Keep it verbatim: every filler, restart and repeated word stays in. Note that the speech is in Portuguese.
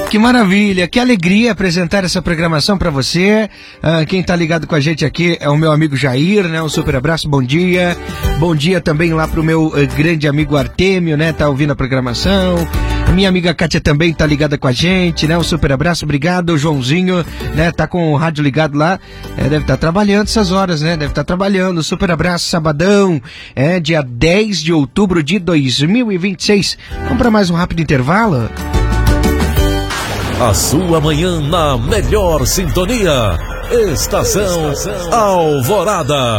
Que maravilha, que alegria apresentar essa programação para você. Ah, quem tá ligado com a gente aqui é o meu amigo Jair, né? Um super abraço, bom dia. Bom dia também lá pro meu uh, grande amigo Artêmio, né? Tá ouvindo a programação. Minha amiga Kátia também tá ligada com a gente, né? Um super abraço, obrigado. O Joãozinho, né? Tá com o rádio ligado lá. É, deve estar tá trabalhando essas horas, né? Deve estar tá trabalhando. Super abraço, sabadão. É dia dez de outubro de dois mil e vinte e seis. Vamos para mais um rápido intervalo? A sua manhã na melhor sintonia. Estação, Estação Alvorada.